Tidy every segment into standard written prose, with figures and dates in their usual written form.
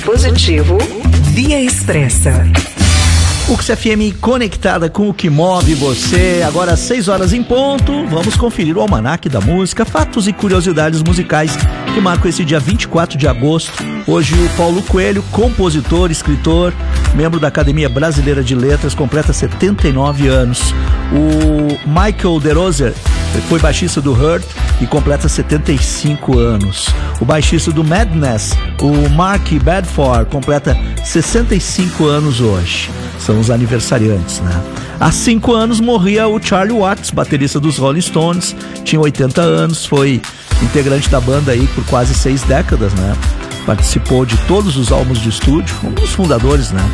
positivo, Via Expressa. UX FM conectada com o que move você. Agora às 6 horas em ponto, vamos conferir o Almanaque da Música, fatos e curiosidades musicais que marcam esse dia 24 de agosto. Hoje o Paulo Coelho, compositor, escritor, membro da Academia Brasileira de Letras, completa 79 anos. O Michael DeRozier foi baixista do Hurt e completa 75 anos. O baixista do Madness, o Mark Bedford, completa 65 anos hoje. São os aniversariantes, né? Há 5 anos morria o Charlie Watts, baterista dos Rolling Stones, tinha 80 anos, foi integrante da banda aí por quase 6 décadas, né? Participou de todos os álbuns de estúdio, um dos fundadores, né?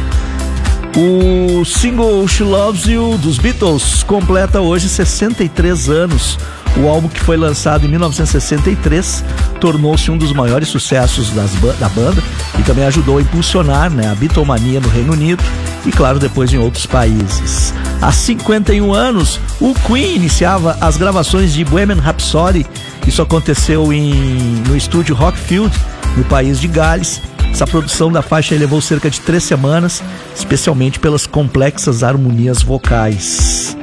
O single She Loves You dos Beatles completa hoje 63 anos. O álbum, que foi lançado em 1963, tornou-se um dos maiores sucessos da banda e também ajudou a impulsionar, né, a Beatlemania no Reino Unido e, claro, depois em outros países. Há 51 anos, o Queen iniciava as gravações de Bohemian Rhapsody. Isso aconteceu no estúdio Rockfield, no país de Gales. Essa produção da faixa levou cerca de 3 semanas, especialmente pelas complexas harmonias vocais.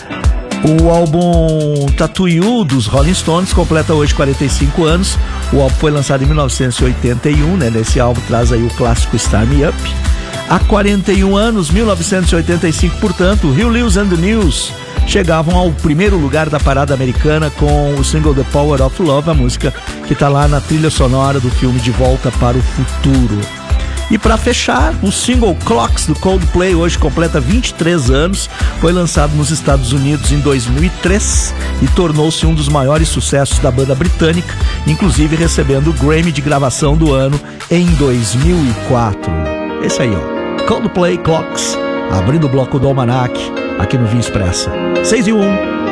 O álbum Tattoo You dos Rolling Stones completa hoje 45 anos. O álbum foi lançado em 1981, né? Nesse álbum traz aí o clássico Start Me Up. Há 41 anos, 1985, portanto, o Huey Lewis and the News chegavam ao primeiro lugar da parada americana com o single The Power of Love, a música que está lá na trilha sonora do filme De Volta para o Futuro. E para fechar, o single Clocks do Coldplay hoje completa 23 anos, foi lançado nos Estados Unidos em 2003 e tornou-se um dos maiores sucessos da banda britânica, inclusive recebendo o Grammy de gravação do ano em 2004. Esse aí, ó, Coldplay Clocks, abrindo o bloco do Almanaque aqui no Via Expressa. 6 e 1.